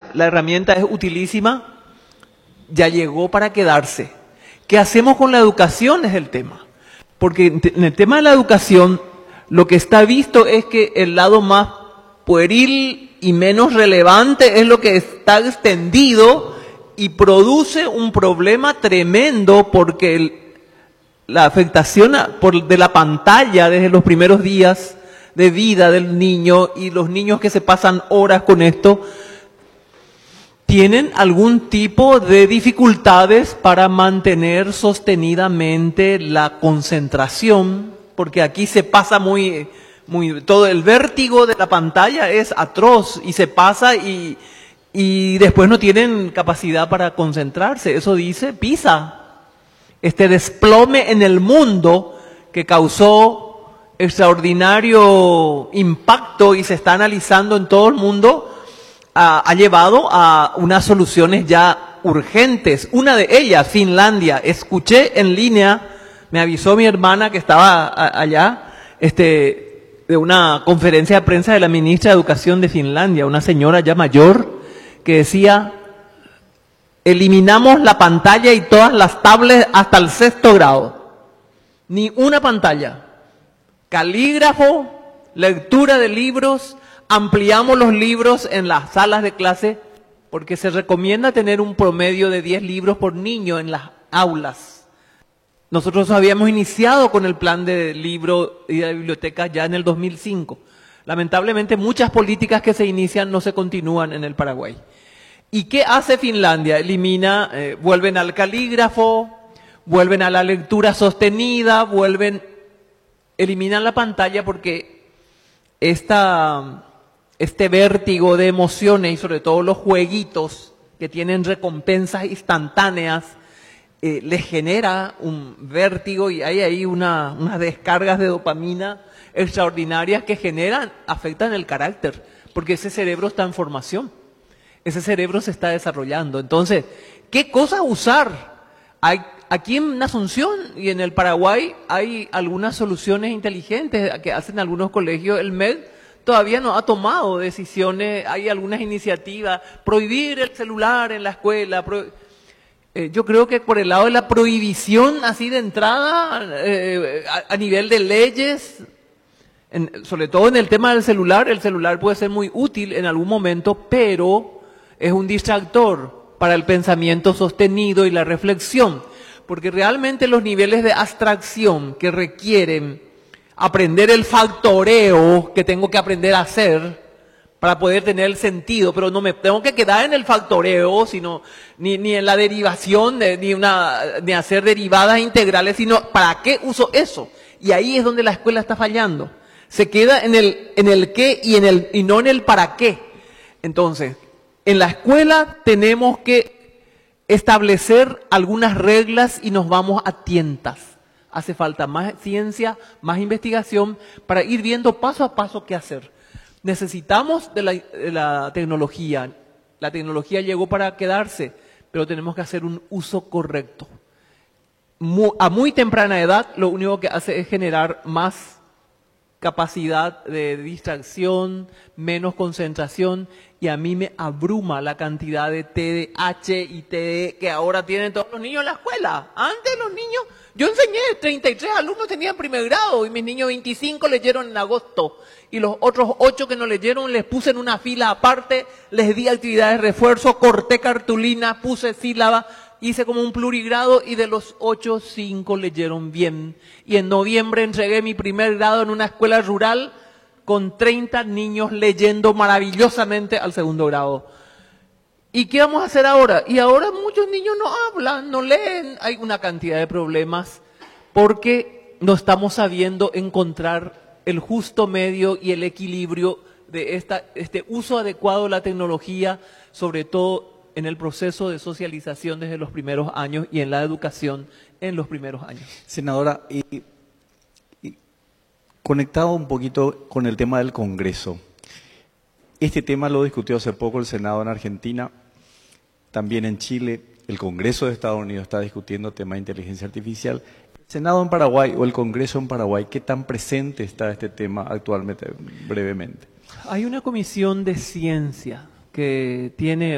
la herramienta es utilísima, ya llegó para quedarse. ¿Qué hacemos con la educación? Es el tema. Porque en el tema de la educación, lo que está visto es que el lado más pueril y menos relevante es lo que está extendido y produce un problema tremendo porque la afectación de la pantalla desde los primeros días de vida del niño y los niños que se pasan horas con esto, tienen algún tipo de dificultades para mantener sostenidamente la concentración, porque aquí se pasa todo el vértigo de la pantalla es atroz y se pasa y después no tienen capacidad para concentrarse. Eso dice PISA. Este desplome en el mundo que causó extraordinario impacto y se está analizando en todo el mundo, ha llevado a unas soluciones ya urgentes. Una de ellas, Finlandia. Escuché en línea, me avisó mi hermana que estaba allá, de una conferencia de prensa de la ministra de Educación de Finlandia, una señora ya mayor, que decía: eliminamos la pantalla y todas las tablets hasta el 6º grado. Ni una pantalla. Calígrafo, lectura de libros, ampliamos los libros en las salas de clase, porque se recomienda tener un promedio de 10 libros por niño en las aulas. Nosotros habíamos iniciado con el plan de libro y de biblioteca ya en el 2005. Lamentablemente muchas políticas que se inician no se continúan en el Paraguay. ¿Y qué hace Finlandia? Vuelven al calígrafo, vuelven a la lectura sostenida, eliminan la pantalla porque este vértigo de emociones y sobre todo los jueguitos que tienen recompensas instantáneas, les genera un vértigo y hay ahí unas descargas de dopamina extraordinarias que afectan el carácter, porque ese cerebro está en formación. Ese cerebro se está desarrollando. Entonces, ¿qué cosas usar? Aquí en Asunción y en el Paraguay hay algunas soluciones inteligentes que hacen algunos colegios. El MED todavía no ha tomado decisiones, hay algunas iniciativas. Prohibir el celular en la escuela. Yo creo que por el lado de la prohibición, así de entrada, a nivel de leyes, sobre todo en el tema del celular, el celular puede ser muy útil en algún momento, pero es un distractor para el pensamiento sostenido y la reflexión, porque realmente los niveles de abstracción que requieren aprender el factoreo que tengo que aprender a hacer para poder tener el sentido, pero no me tengo que quedar en el factoreo, sino ni en la derivación, ni hacer derivadas integrales, sino ¿para qué uso eso? Y ahí es donde la escuela está fallando. Se queda en el qué y no en el para qué. Entonces, en la escuela tenemos que establecer algunas reglas y nos vamos a tientas. Hace falta más ciencia, más investigación para ir viendo paso a paso qué hacer. Necesitamos de la tecnología. La tecnología llegó para quedarse, pero tenemos que hacer un uso correcto. A muy temprana edad, lo único que hace es generar más capacidad de distracción, menos concentración, y a mí me abruma la cantidad de TDAH y TD que ahora tienen todos los niños en la escuela. Antes los niños, yo enseñé, 33 alumnos tenían primer grado y mis niños 25 leyeron en agosto y los otros 8 que no leyeron les puse en una fila aparte, les di actividades de refuerzo, corté cartulina, puse sílaba, hice como un plurigrado y de los 8, 5 leyeron bien. Y en noviembre entregué mi primer grado en una escuela rural con 30 niños leyendo maravillosamente al 2º grado. ¿Y qué vamos a hacer ahora? Y ahora muchos niños no hablan, no leen. Hay una cantidad de problemas porque no estamos sabiendo encontrar el justo medio y el equilibrio de este uso adecuado de la tecnología, sobre todo en el proceso de socialización desde los primeros años y en la educación en los primeros años. Senadora, y conectado un poquito con el tema del Congreso. Este tema lo discutió hace poco el Senado en Argentina, también en Chile. El Congreso de Estados Unidos está discutiendo el tema de inteligencia artificial. ¿El Senado en Paraguay o el Congreso en Paraguay, qué tan presente está este tema actualmente, brevemente? Hay una comisión de ciencia que tiene